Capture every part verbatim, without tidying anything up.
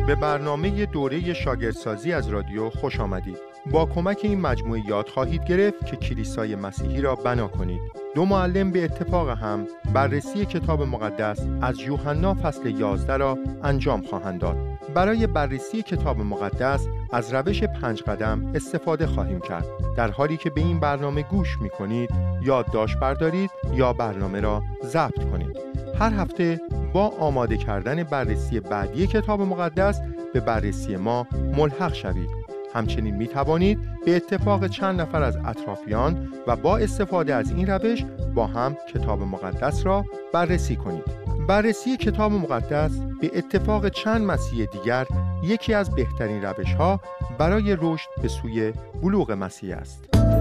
به برنامه دوره شاگردسازی از رادیو خوش آمدید. با کمک این مجموعه یاد خواهید گرفت که کلیسای مسیحی را بنا کنید. دو معلم به اتفاق هم بررسی کتاب مقدس از یوحنا فصل یازده را انجام خواهند داد. برای بررسی کتاب مقدس از روش پنج قدم استفاده خواهیم کرد. در حالی که به این برنامه گوش می کنید، یادداشت بردارید یا برنامه را ضبط کنید. هر هفته با آماده کردن بررسی بعدی کتاب مقدس به بررسی ما ملحق شوید. همچنین می توانید به اتفاق چند نفر از اطرافیان و با استفاده از این روش با هم کتاب مقدس را بررسی کنید. بررسی کتاب مقدس به اتفاق چند مسیح دیگر یکی از بهترین روش‌ها برای رشد به سوی بلوغ مسیح است.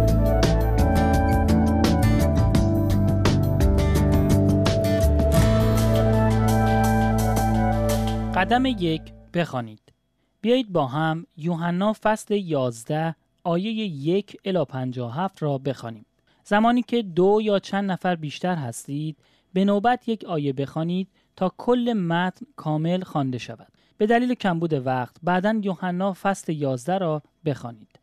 قدم یک، بخوانید. بیایید با هم یوحنا فصل یازده آیه یک الی پنجاه و هفت را بخوانیم. زمانی که دو یا چند نفر بیشتر هستید، به نوبت یک آیه بخوانید تا کل متن کامل خوانده شود. به دلیل کمبود وقت بعداً یوحنا فصل یازده را بخوانید.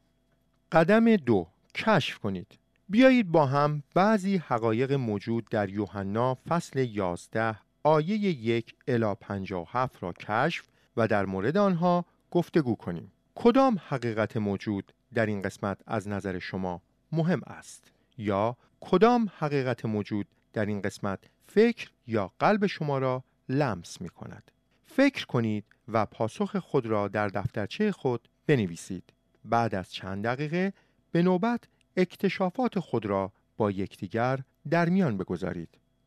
قدم دو، کشف کنید. بیایید با هم بعضی حقایق موجود در یوحنا فصل یازده آیه یک الی پنجاه و هفت را کشف و در مورد آنها گفتگو کنیم. کدام حقیقت موجود در این قسمت از نظر شما مهم است؟ یا کدام حقیقت موجود در این قسمت فکر یا قلب شما را لمس می کند؟ فکر کنید و پاسخ خود را در دفترچه خود بنویسید. بعد از چند دقیقه به نوبت اکتشافات خود را با یکدیگر در میان بگذارید.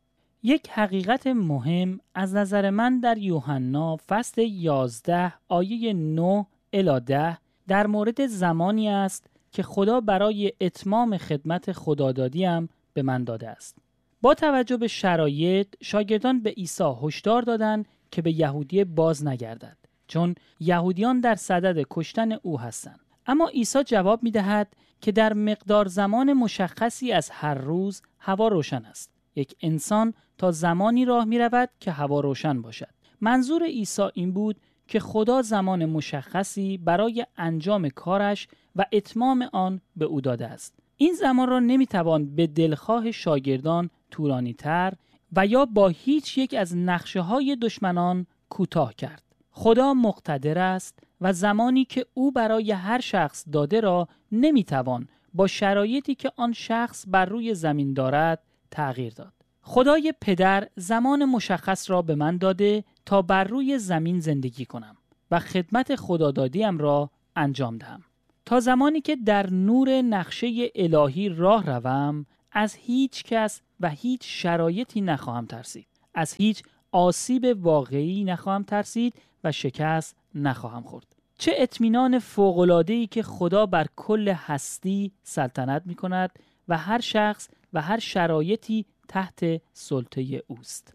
یک حقیقت مهم از نظر من در یوحنا فصل یازده آیه نه الی ده در مورد زمانی است که خدا برای اتمام خدمت خدادادیم به من داده است. با توجه به شرایط، شاگردان به عیسی هشدار دادند که به یهودیه باز نگردد، چون یهودیان در صدد کشتن او هستند. اما عیسی جواب می دهد که در مقدار زمان مشخصی از هر روز هوا روشن است. یک انسان تا زمانی راه می رود که هوا روشن باشد. منظور عیسی این بود که خدا زمان مشخصی برای انجام کارش و اتمام آن به او داده است. این زمان را نمی توان به دلخواه شاگردان طولانی تر و یا با هیچ یک از نقشه های دشمنان کوتاه کرد. خدا مقتدر است و زمانی که او برای هر شخص داده را نمی توان با شرایطی که آن شخص بر روی زمین دارد تغییر داد. خدای پدر زمان مشخص را به من داده تا بر روی زمین زندگی کنم و خدمت خدادادیم را انجام دهم. تا زمانی که در نور نقشه الهی راه روم، از هیچ کس و هیچ شرایطی نخواهم ترسید. از هیچ آسیب واقعی نخواهم ترسید و شکست نخواهم خورد. چه اطمینان فوق‌العاده‌ای که خدا بر کل هستی سلطنت می کند و هر شخص و هر شرایطی تحت سلطه اوست.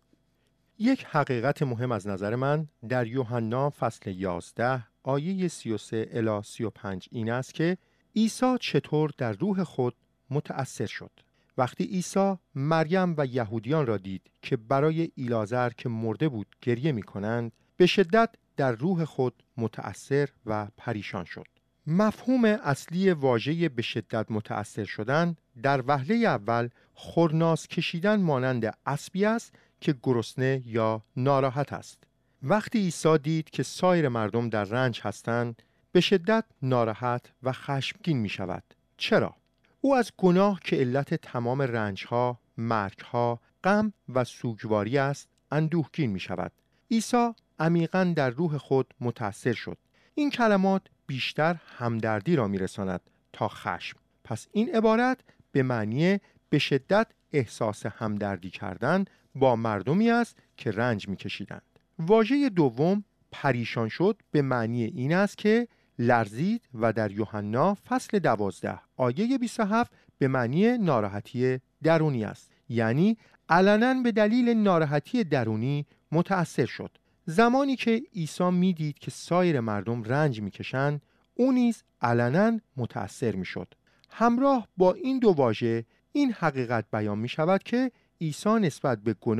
یک حقیقت مهم از نظر من در یوحنا فصل یازده آیه سی و سه الی سی و پنج این است که عیسی چطور در روح خود متأثر شد. وقتی عیسی مریم و یهودیان را دید که برای ایلازر که مرده بود گریه می کنند، به شدت در روح خود متأثر و پریشان شد. مفهوم اصلی واژه به شدت متأثر شدن در وهله اول خرناس کشیدن مانند اسبی است که گرسنه یا ناراحت است. وقتی عیسی دید که سایر مردم در رنج هستند، به شدت ناراحت و خشمگین می شود. چرا؟ او از گناه که علت تمام رنجها، مرگها، غم و سوگواری است، اندوهگین می شود. عیسی عمیقاً در روح خود متأثر شد. این کلمات بیشتر همدردی را می رساند تا خشم. پس این عبارت به معنی به شدت احساس همدردی کردن با مردمی است که رنج می کشیدند. واژه دوم پریشان شد به معنی این است که لرزید و در یوحنا فصل دوازده آیه بیست و هفت به معنی ناراحتی درونی است. یعنی علنا به دلیل ناراحتی درونی متأثر شد. زمانی که عیسی می دید که سایر مردم رنج می کشند، او نیز علنا متأثر می شد. همراه با این دو واژه این حقیقت بیان می شود که عیسی نسبت به گناه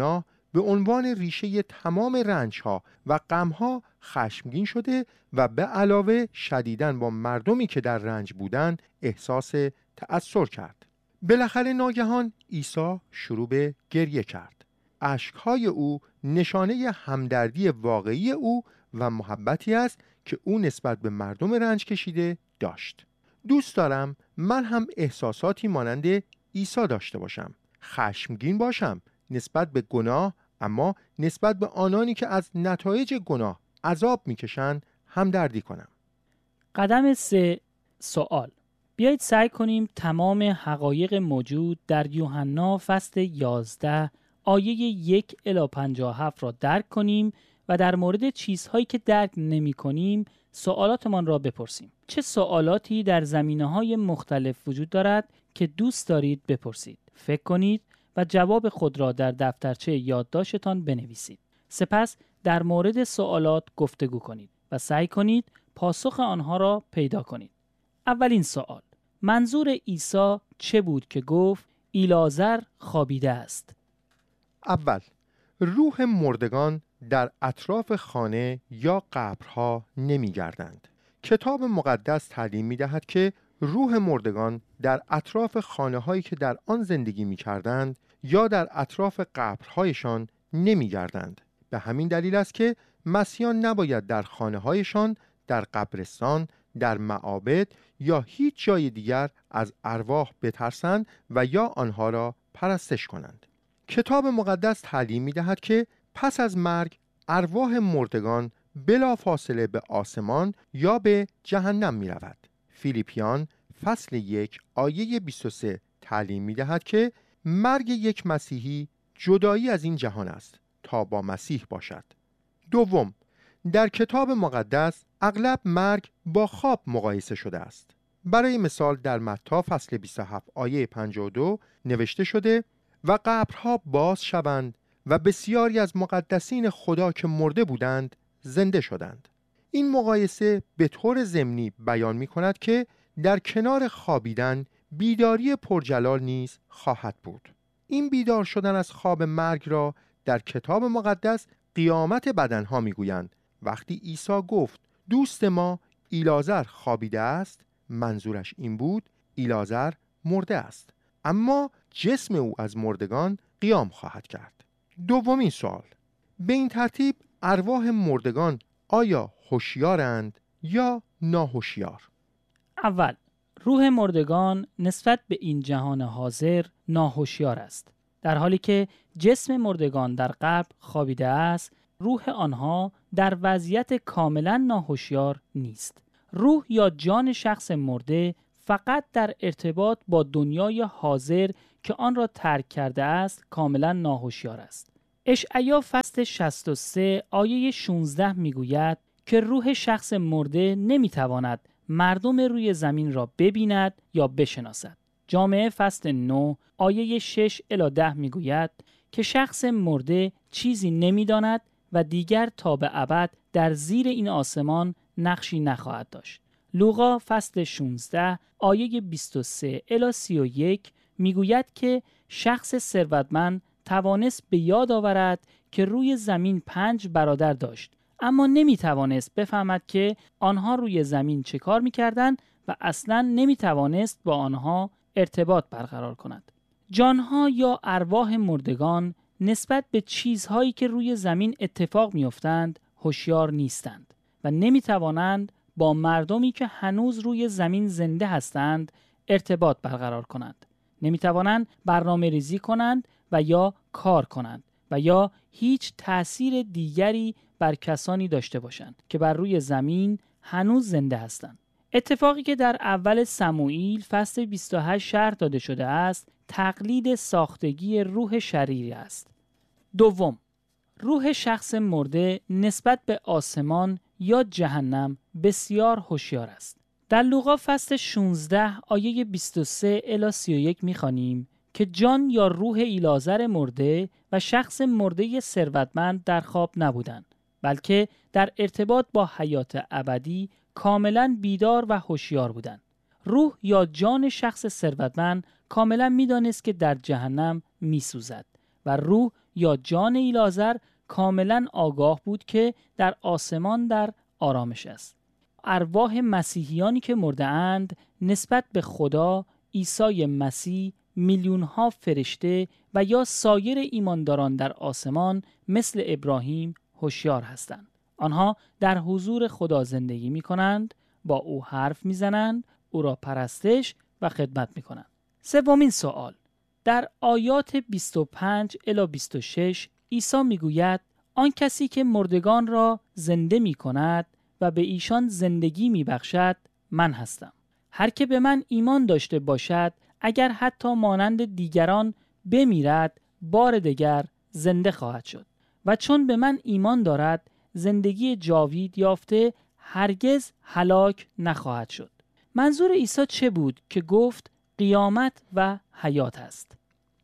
به عنوان ریشه تمام رنج‌ها و غم‌ها خشمگین شده و به علاوه شدیداً با مردمی که در رنج بودند احساس تأثیر کرد. بالاخره ناگهان عیسی شروع به گریه کرد. اشک‌های او نشانه همدردی واقعی او و محبتی است که او نسبت به مردم رنج کشیده داشت. دوست دارم من هم احساساتی مانند عیسی داشته باشم. خشمگین باشم نسبت به گناه، اما نسبت به آنانی که از نتایج گناه عذاب میکشند همدردی کنم. قدم سه، سوال. بیایید سعی کنیم تمام حقایق موجود در یوحنا فصل یازده آیه یک الی پنجاه و هفت را درک کنیم و در مورد چیزهایی که درک نمی کنیم سوالاتمان را بپرسیم. چه سوالاتی در زمینه‌های مختلف وجود دارد که دوست دارید بپرسید؟ فکر کنید و جواب خود را در دفترچه یادداشتتان بنویسید. سپس در مورد سوالات گفتگو کنید و سعی کنید پاسخ آنها را پیدا کنید. اولین سوال: منظور عیسی چه بود که گفت ایلازر خوابیده است؟ اول، روح مردگان در اطراف خانه یا قبرها نمی گردند. کتاب مقدس تعلیم می دهد که روح مردگان در اطراف خانه هایی که در آن زندگی می کردند یا در اطراف قبرهایشان نمی گردند. به همین دلیل است که مسیحیان نباید در خانه هایشان، در قبرستان، در معابد یا هیچ جای دیگر از ارواح بترسند و یا آنها را پرستش کنند. کتاب مقدس تعلیم می دهد که پس از مرگ ارواح مردگان بلا فاصله به آسمان یا به جهنم می رود. فیلیپیان فصل یک آیه بیست و سه تعلیم می دهد که مرگ یک مسیحی جدایی از این جهان است تا با مسیح باشد. دوم، در کتاب مقدس اغلب مرگ با خواب مقایسه شده است. برای مثال در متی فصل بیست و هفت آیه پنجاه و دو نوشته شده و قبرها باز شوند و بسیاری از مقدسین خدا که مرده بودند زنده شدند. این مقایسه به طور ضمنی بیان می کند که در کنار خوابیدن بیداری پرجلال نیز خواهد بود. این بیدار شدن از خواب مرگ را در کتاب مقدس قیامت بدنها می گویند. وقتی عیسی گفت دوست ما ایلازر خوابیده است، منظورش این بود ایلازر مرده است، اما جسم او از مردگان قیام خواهد کرد. دومین سوال: به این ترتیب ارواح مردگان آیا هوشیارند یا ناهوشیار؟ اول، روح مردگان نسبت به این جهان حاضر ناهوشیار است. در حالی که جسم مردگان در قبر خوابیده است، روح آنها در وضعیت کاملا ناهوشیار نیست. روح یا جان شخص مرده فقط در ارتباط با دنیای حاضر که آن را ترک کرده است کاملا ناهوشیار است. اشعیا فصل شصت و سه آیه شانزده میگوید که روح شخص مرده نمیتواند مردم روی زمین را ببیند یا بشناسد. جامعه فصل نه آیه شش الی ده میگوید که شخص مرده چیزی نمیداند و دیگر تا به ابد در زیر این آسمان نقشی نخواهد داشت. لوقا فصل شانزده آیه بیست و سه الی سی و یک میگوید که شخص ثروتمند توانست به یاد آورد که روی زمین پنج برادر داشت، اما نمی توانست بفهمد که آنها روی زمین چه کار می کردن و اصلاً نمی توانست با آنها ارتباط برقرار کند. جانها یا ارواح مردگان نسبت به چیزهایی که روی زمین اتفاق می افتند هوشیار نیستند و نمی توانند با مردمی که هنوز روی زمین زنده هستند ارتباط برقرار کنند. نمی توانند برنامه ریزی کنند و یا کار کنند و یا هیچ تأثیر دیگری بر کسانی داشته باشند که بر روی زمین هنوز زنده هستند. اتفاقی که در اول سموئیل فصل بیست و هشت شرح داده شده است تقلید ساختگی روح شریری است. دوم، روح شخص مرده نسبت به آسمان یا جهنم بسیار هوشیار است. در لوقا فصل شانزده آیه بیست و سه الی سی و یک می‌خوانیم که جان یا روح ایلازر مرده و شخص مرده ثروتمند در خواب نبودند، بلکه در ارتباط با حیات ابدی کاملا بیدار و هوشیار بودند. روح یا جان شخص ثروتمند کاملا می‌دانست که در جهنم می‌سوزد و روح یا جان ایلعازر کاملا آگاه بود که در آسمان در آرامش است. ارواح مسیحیانی که مرده اند نسبت به خدا، عیسی مسیح، میلیون ها فرشته و یا سایر ایمانداران در آسمان مثل ابراهیم هوشیار هستند. آنها در حضور خدا زندگی می کنند، با او حرف می زنند، او را پرستش و خدمت می کنند. سومین سوال، در آیات بیست و پنج الی بیست و شش عیسی می گوید آن کسی که مردگان را زنده می کند و به ایشان زندگی می بخشد من هستم. هر که به من ایمان داشته باشد اگر حتی مانند دیگران بمیرد بار دیگر زنده خواهد شد و چون به من ایمان دارد زندگی جاوید یافته هرگز هلاک نخواهد شد. منظور عیسی چه بود که گفت قیامت و حیات است؟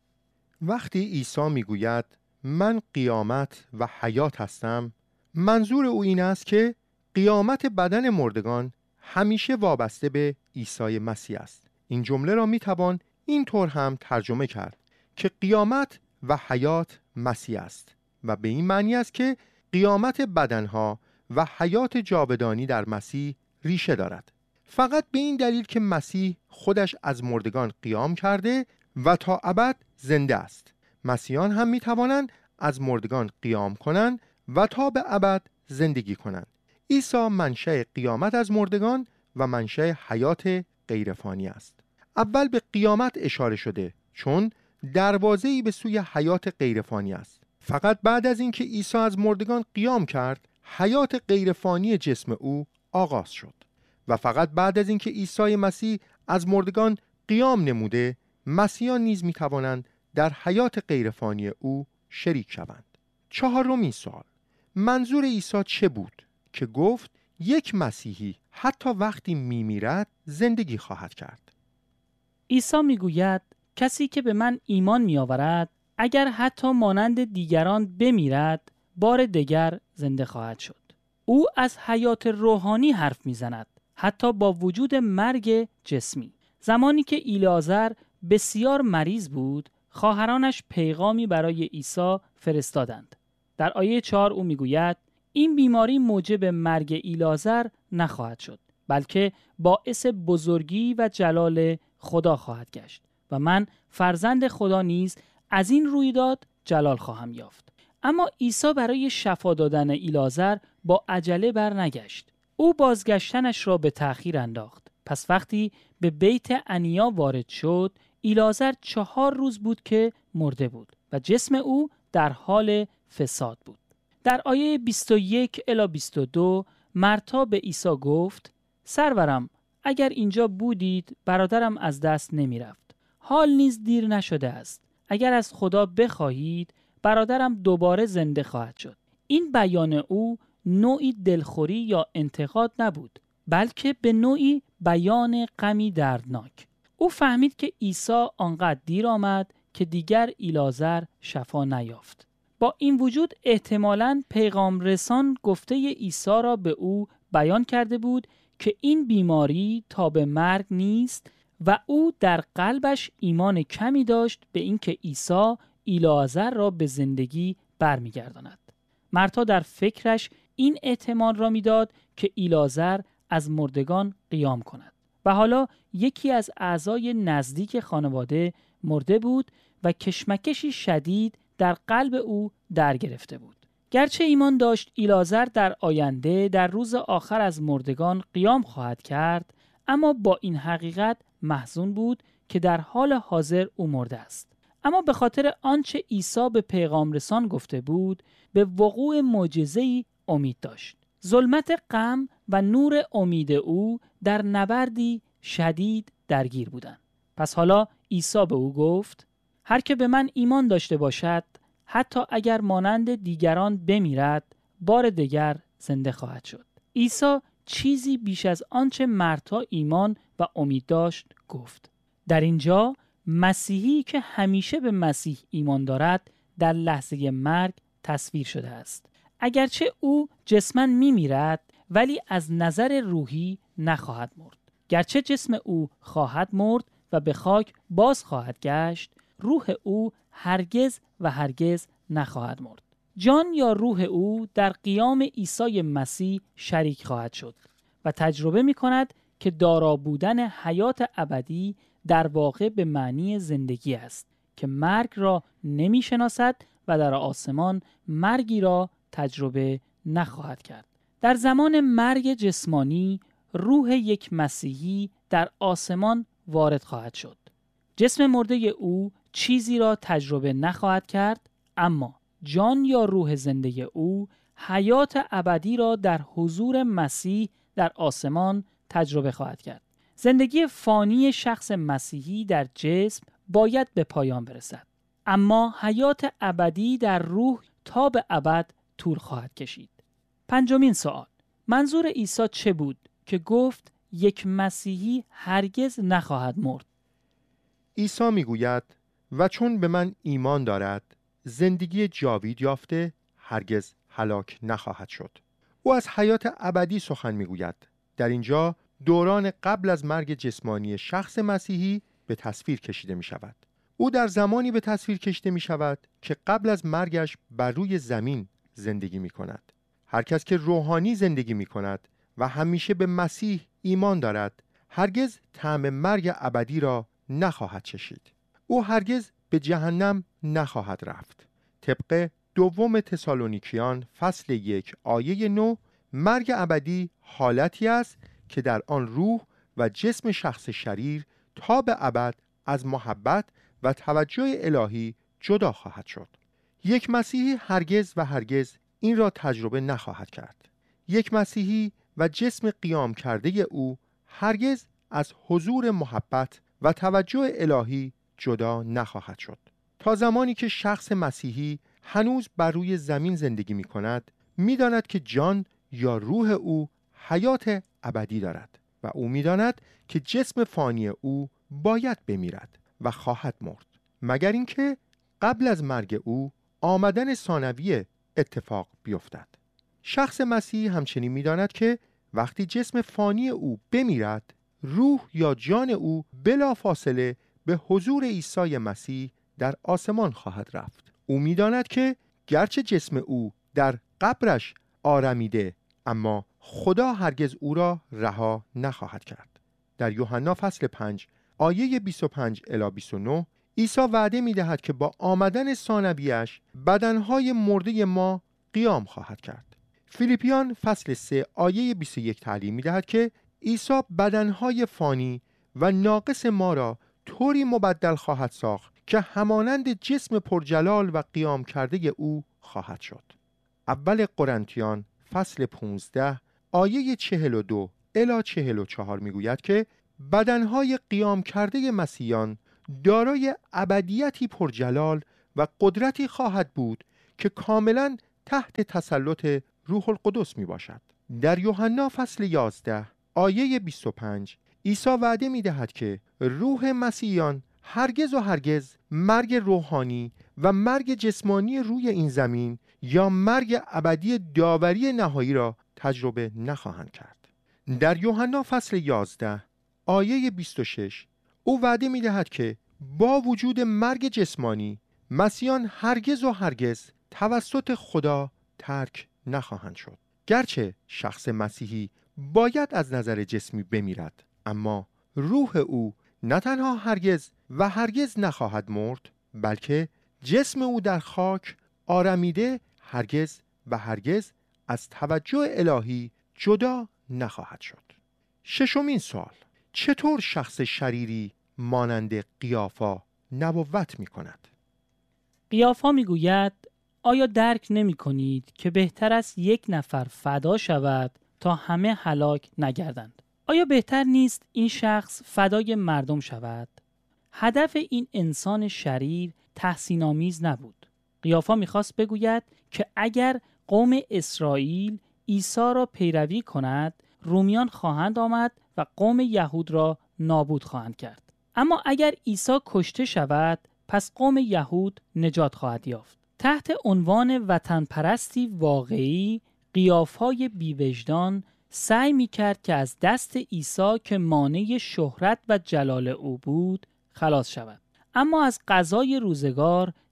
وقتی عیسی میگوید من قیامت و حیات هستم، منظور او این است که قیامت بدن مردگان همیشه وابسته به عیسی مسیح است. این جمله را میتوان اینطور هم ترجمه کرد که قیامت و حیات مسیح است و به این معنی است که قیامت بدنها و حیات جاودانی در مسیح ریشه دارد. فقط به این دلیل که مسیح خودش از مردگان قیام کرده و تا ابد زنده است. مسیحیان هم می توانند از مردگان قیام کنند و تا به ابد زندگی کنند. عیسی منشأ قیامت از مردگان و منشأ حیات غیرفانی است. اول به قیامت اشاره شده چون دروازه‌ای به سوی حیات غیرفانی است. فقط بعد از اینکه عیسی از مردگان قیام کرد، حیات غیرفانی جسم او آغاز شد و فقط بعد از اینکه عیسی مسیح از مردگان قیام نموده، مسیحیان نیز می توانند در حیات غیرفانی او شریک شوند. چهارمین سوال، منظور عیسی چه بود که گفت یک مسیحی حتی وقتی می میرد زندگی خواهد کرد؟ عیسی می گوید کسی که به من ایمان می آورد اگر حتی مانند دیگران بمیرد بار دیگر زنده خواهد شد. او از حیات روحانی حرف می زند، حتی با وجود مرگ جسمی. زمانی که ایلعازر بسیار مریض بود، خواهرانش پیغامی برای عیسی فرستادند. در آیه چهار او می گوید این بیماری موجب مرگ ایلعازر نخواهد شد، بلکه باعث بزرگی و جلال خدا خواهد گشت و من فرزند خدا نیز از این رویداد جلال خواهم یافت. اما عیسی برای شفا دادن ایلعازر با عجله برنگشت. او بازگشتنش را به تأخیر انداخت. پس وقتی به بیت انیا وارد شد، ایلعازر چهار روز بود که مرده بود و جسم او در حال فساد بود. در آیه بیست و یک الی بیست و دو مرتا به عیسی گفت سرورم اگر اینجا بودید برادرم از دست نمی رفت. حال نیز دیر نشده است. اگر از خدا بخواهید برادرم دوباره زنده خواهد شد. این بیان او نوعی دلخوری یا انتقاد نبود، بلکه به نوعی بیان غمی دردناک. او فهمید که عیسی آنقدر دیر آمد که دیگر ایلعازر شفا نیافت. با این وجود احتمالاً پیغام رسان گفته عیسی را به او بیان کرده بود که این بیماری تا به مرگ نیست و او در قلبش ایمان کمی داشت به اینکه عیسی ایلعازر را به زندگی برمیگرداند. مرتا در فکرش این احتمال را میداد که ایلعازر از مردگان قیام کند و حالا یکی از اعضای نزدیک خانواده مرده بود و کشمکشی شدید در قلب او در گرفته بود. گرچه ایمان داشت ایلعازر در آینده در روز آخر از مردگان قیام خواهد کرد، اما با این حقیقت محزون بود که در حال حاضر او مرده است. اما به خاطر آنچه عیسی به پیغام رسان گفته بود، به وقوع معجزه‌ای امید داشت. ظلمت غم و نور امید او در نبردی شدید درگیر بودند. پس حالا عیسی به او گفت هر که به من ایمان داشته باشد حتی اگر مانند دیگران بمیرد بار دیگر زنده خواهد شد. عیسی چیزی بیش از آنچه مرتا ایمان و امید داشت گفت. در اینجا مسیحی که همیشه به مسیح ایمان دارد در لحظه مرگ تصویر شده است. اگرچه او جسماً میمیرد ولی از نظر روحی نخواهد مرد. گرچه جسم او خواهد مرد و به خاک باز خواهد گشت، روح او هرگز و هرگز نخواهد مرد. جان یا روح او در قیام عیسی مسیح شریک خواهد شد و تجربه می کند که دارا بودن حیات ابدی در واقع به معنی زندگی است که مرگ را نمی شناسد و در آسمان مرگی را تجربه نخواهد کرد. در زمان مرگ جسمانی روح یک مسیحی در آسمان وارد خواهد شد. جسم مرده او چیزی را تجربه نخواهد کرد، اما جان یا روح زنده او حیات ابدی را در حضور مسیح در آسمان تجربه خواهد کرد. زندگی فانی شخص مسیحی در جسم باید به پایان برسد، اما حیات ابدی در روح تا به ابد طول خواهد کشید. پنجمین سوال: منظور عیسی چه بود که گفت یک مسیحی هرگز نخواهد مرد؟ عیسی میگوید و چون به من ایمان دارد زندگی جاوید یافته هرگز هلاک نخواهد شد. او از حیات ابدی سخن میگوید. در اینجا دوران قبل از مرگ جسمانی شخص مسیحی به تصویر کشیده می شود. او در زمانی به تصویر کشیده می شود که قبل از مرگش بر روی زمین زندگی می کند. هر کس که روحانی زندگی می کند و همیشه به مسیح ایمان دارد هرگز طعم مرگ ابدی را نخواهد چشید. او هرگز به جهنم نخواهد رفت. طبق دوم تسالونیکیان فصل یک آیه نه، مرگ ابدی حالتی است که در آن روح و جسم شخص شریر تا به ابد از محبت و توجه الهی جدا خواهد شد. یک مسیحی هرگز و هرگز این را تجربه نخواهد کرد. یک مسیحی و جسم قیام کرده او هرگز از حضور محبت و توجه الهی جدا نخواهد شد. تا زمانی که شخص مسیحی هنوز بر روی زمین زندگی می کند، می داند که جان یا روح او حیات ابدی دارد و او می داند که جسم فانی او باید بمیرد و خواهد مرد، مگر اینکه قبل از مرگ او آمدن ثانویه اتفاق بیفتد. شخص مسیحی همچنین می داند که وقتی جسم فانی او بمیرد، روح یا جان او بلا فاصله به حضور عیسی مسیح در آسمان خواهد رفت. او می داند که گرچه جسم او در قبرش آرمیده، اما خدا هرگز او را رها نخواهد کرد. در یوحنا فصل پنج آیه بیست و پنج الی بیست و نه عیسی وعده می دهد که با آمدن ثانویه‌اش بدنهای مرده ما قیام خواهد کرد. فیلیپیان فصل سه آیه بیست و یک تعلیم می دهد که عیسی بدنهای فانی و ناقص ما را طوری مبدل خواهد ساخت که همانند جسم پرجلال و قیام کرده او خواهد شد. اول قرنتیان فصل پانزده آیه چهل و دو الی چهل و چهار می گوید که بدنهای قیام کرده مسیحیان دارای ابدیتی پرجلال و قدرتی خواهد بود که کاملا تحت تسلط روح القدس می باشد. در یوحنا فصل یازده آیه بیست و پنج عیسی وعده می دهد که روح مسیحیان هرگز و هرگز مرگ روحانی و مرگ جسمانی روی این زمین یا مرگ ابدی داوری نهایی را تجربه نخواهند کرد. در یوحنا فصل یازده آیه بیست و شش او وعده می دهد که با وجود مرگ جسمانی مسیحیان هرگز و هرگز توسط خدا ترک نخواهند شد. گرچه شخص مسیحی باید از نظر جسمی بمیرد، اما روح او نه تنها هرگز و هرگز نخواهد مرد، بلکه جسم او در خاک آرمیده هرگز و هرگز از توجه الهی جدا نخواهد شد. ششمین سوال: چطور شخص شریری مانند قیافا نبوت می کند؟ قیافا می گوید آیا درک نمی کنید که بهتر است یک نفر فدا شود تا همه هلاک نگردند؟ آیا بهتر نیست این شخص فدای مردم شود؟ هدف این انسان شریر تحسین آمیز نبود. قیافا می‌خواست بگوید که اگر قوم اسرائیل عیسی را پیروی کند، رومیان خواهند آمد و قوم یهود را نابود خواهند کرد. اما اگر عیسی کشته شود، پس قوم یهود نجات خواهد یافت. تحت عنوان وطن پرستی واقعی، قیافای بی‌وجدان سعی می‌کرد که از دست عیسی که مانع شهرت و جلال او بود خلاص شود. اما از قضای روزگار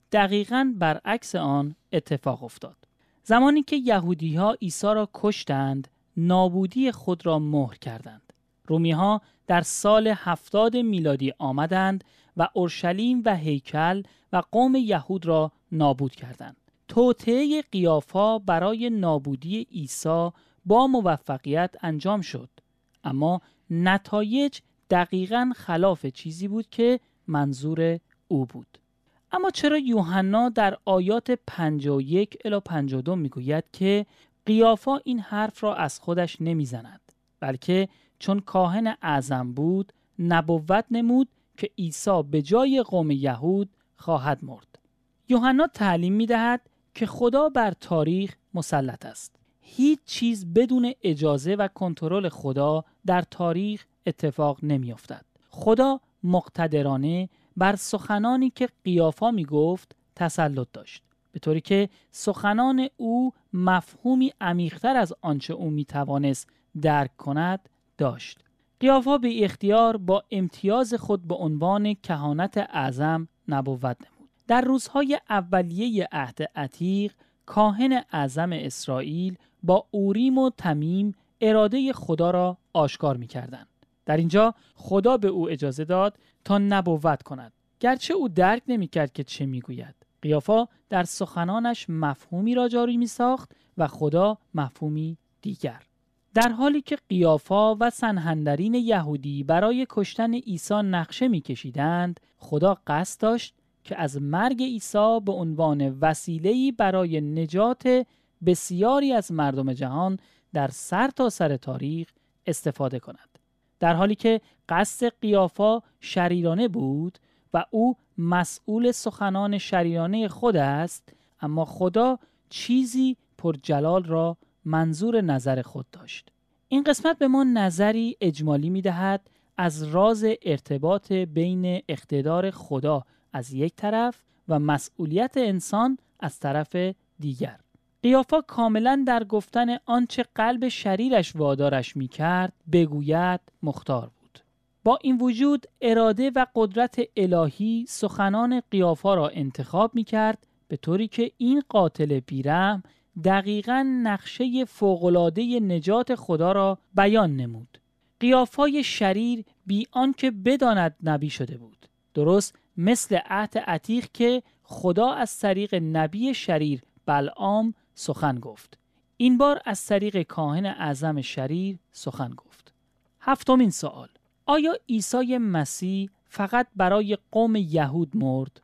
دقیقاً برعکس آن اتفاق افتاد. زمانی که یهودی‌ها عیسی را کشتند، نابودی خود را مهر کردند. رومی‌ها در سال هفتاد میلادی آمدند و اورشلیم و هیکل و قوم یهود را نابود کردند. توطئه قیافا برای نابودی عیسی با موفقیت انجام شد، اما نتایج دقیقاً خلاف چیزی بود که منظور او بود. اما چرا یوحنا در آیات پنجاه و یک الی پنجاه و دو میگوید که قیافا این حرف را از خودش نمیزند، بلکه چون کاهن اعظم بود نبوت نمود که عیسی به جای قوم یهود خواهد مرد؟ یوحنا تعلیم میدهد که خدا بر تاریخ مسلط است. هیچ چیز بدون اجازه و کنترل خدا در تاریخ اتفاق نمیافتد. خدا مقتدرانه بر سخنانی که قیافا می گفت تسلط داشت، به طوری که سخنان او مفهومی عمیق‌تر از آنچه او می توانست درک کند داشت. قیافا به اختیار با امتیاز خود به عنوان کهانت اعظم نبوت نمود. در روزهای اولیه عهد عتیق کاهن اعظم اسرائیل با اوریم و تمیم اراده خدا را آشکار می کردند. در اینجا خدا به او اجازه داد تا نبوت کند، گرچه او درک نمی کرد که چه می گوید. قیافا در سخنانش مفهومی را جاری می ساخت و خدا مفهومی دیگر. در حالی که قیافا و سنهندرین یهودی برای کشتن عیسی نقشه می کشیدند، خدا قصد داشت که از مرگ عیسی به عنوان وسیله‌ای برای نجات بسیاری از مردم جهان در سر تا سر تاریخ استفاده کند. در حالی که قصد قیافا شریرانه بود و او مسئول سخنان شریرانه خود است، اما خدا چیزی پرجلال را منظور نظر خود داشت. این قسمت به ما نظری اجمالی می دهد از راز ارتباط بین اقتدار خدا از یک طرف و مسئولیت انسان از طرف دیگر. قیافا کاملا در گفتن آنچه قلب شریرش وادارش می کرد بگوید مختار بود. با این وجود اراده و قدرت الهی سخنان قیافا را انتخاب می کرد، به طوری که این قاتل بیرحم دقیقاً نقشه فوق‌العاده نجات خدا را بیان نمود. قیافای شریر بی آنکه بداند نبی شده بود، درست مثل عهد عتیق که خدا از طریق نبی شریر بلعام سخن گفت. این بار از طریق کاهن اعظم شریر سخن گفت. هفتمین سوال: آیا عیسی مسیح فقط برای قوم یهود مرد؟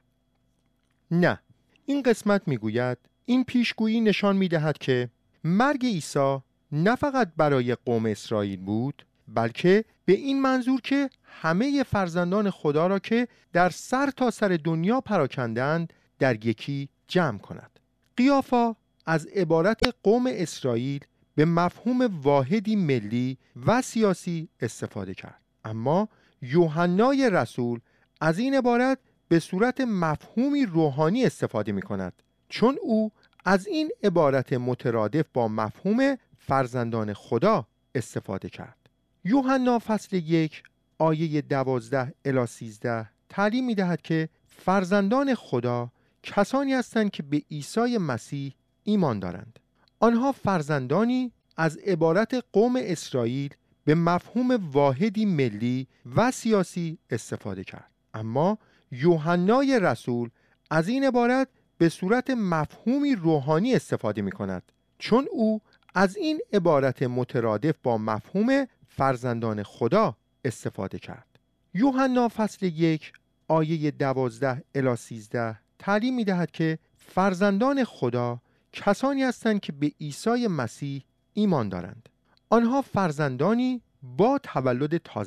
نه. این قسمت میگوید این پیشگویی نشان میدهد که مرگ عیسی نه فقط برای قوم اسرائیل بود، بلکه به این منظور که همه فرزندان خدا را که در سر تا سر دنیا پراکندند در یکی جمع کند. قیافا از عبارت قوم اسرائیل به مفهوم واحدی ملی و سیاسی استفاده کرد، اما یوحنای رسول از این عبارت به صورت مفهومی روحانی استفاده می کند، چون او از این عبارت مترادف با مفهوم فرزندان خدا استفاده کرد. یوحنا فصل یک آیه دوازده الی سیزده تعلیم می دهد که فرزندان خدا کسانی هستند که به عیسی مسیح ایمان دارند. آنها فرزندانی از عبارت قوم اسرائیل به مفهوم واحدی ملی و سیاسی استفاده کرد، اما یوحنای رسول از این عبارت به صورت مفهومی روحانی استفاده می کند، چون او از این عبارت مترادف با مفهوم فرزندان خدا استفاده کرد. یوحنا فصل یک آیه دوازده الی سیزده تعلیم می دهد که فرزندان خدا کسانی هستند که به عیسی مسیح ایمان دارند. آنها فرزندانی با تولد تازه